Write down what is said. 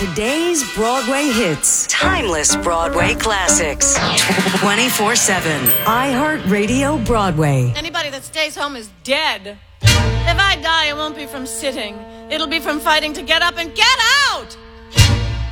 today's Broadway hits. Timeless Broadway classics. 24/7. iHeartRadio Broadway. Anybody that stays home is dead. If I die, it won't be from sitting. It'll be from fighting to get up and get out!